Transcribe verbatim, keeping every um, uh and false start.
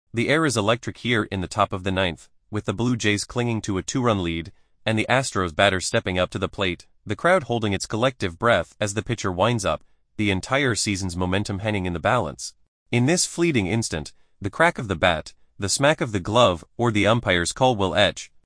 The air is electric here in the top of the ninth, with the Blue Jays clinging to a two-run lead, and the Astros batter stepping up to the plate, the crowd holding its collective breath as the pitcher winds up, the entire season's momentum hanging in the balance. In this fleeting instant, the crack of the bat, the smack of the glove, or the umpire's call will etch,